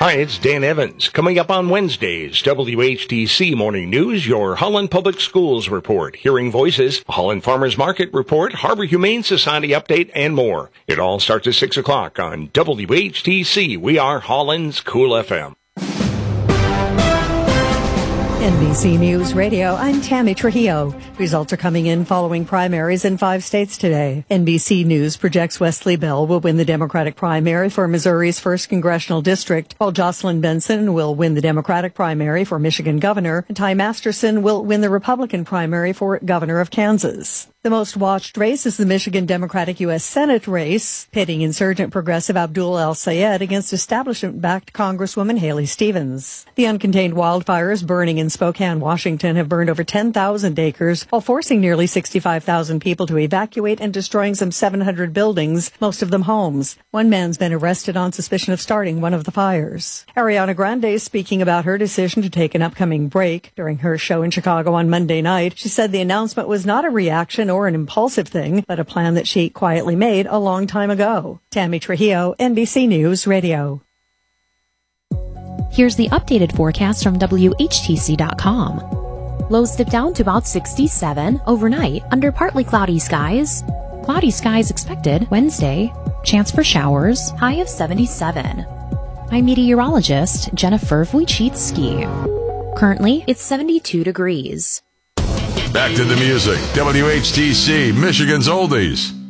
Hi, it's Dan Evans. Coming up on Wednesday's WHTC Morning News, your Holland Public Schools report, Hearing Voices, Holland Farmers Market report, Harbor Humane Society update, and more. It all starts at 6 o'clock on WHTC. We are Holland's Cool FM. NBC News Radio, I'm Tammy Trujillo. Results are coming in following primaries in 5 states today. NBC News projects Wesley Bell will win the Democratic primary for Missouri's 1st Congressional District, while Jocelyn Benson will win the Democratic primary for Michigan Governor, and Ty Masterson will win the Republican primary for Governor of Kansas. The most watched race is the Michigan Democratic U.S. Senate race, pitting insurgent progressive Abdul El-Sayed against establishment-backed Congresswoman Haley Stevens. The uncontained wildfires burning in Spokane, Washington have burned over 10,000 acres, while forcing nearly 65,000 people to evacuate and destroying some 700 buildings, most of them homes. One man's been arrested on suspicion of starting one of the fires. Ariana Grande is speaking about her decision to take an upcoming break. During her show in Chicago on Monday night, she said the announcement was not a reaction or an impulsive thing, but a plan that she quietly made a long time ago. Tammy Trujillo, NBC News Radio. Here's the updated forecast from WHTC.com. Lows dip down to about 67 overnight under partly cloudy skies. Cloudy skies expected Wednesday. Chance for showers, high of 77. I'm meteorologist Jennifer Wojcicki. Currently, it's 72 degrees. Back to the music. WHTC, Michigan's Oldies.